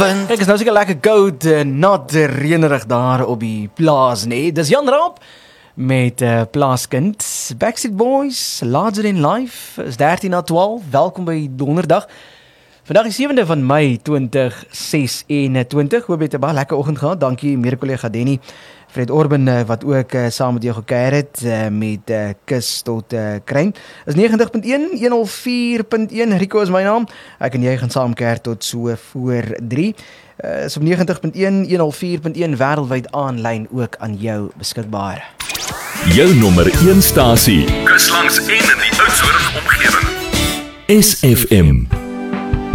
Kijk, is nou seker lekker koud, nat, reënerig daar op die plaas, nee. Dis Jan Raap met Plaaskind. Backstreet Boys, Larger Than Life, is 13:12. Welkom by Donderdag. Vandag is 7de van Mei 2026. Hoop jy het 'n baie lekker oggend gehad. Dankie mede kollega Denny Fred Orban wat ook saam met jou gekuier het met Kus tot Kruin. Is 90.1, 104.1. Rico is my naam. Ek en jy gaan saam kuier tot so voor 3. Is op 90.1, 104.1 wêreldwyd aanlyn ook aan jou beskikbaar. Jou nommer 1 stasie. Kus langs en in die Oudtshoorn omgewing. SFM.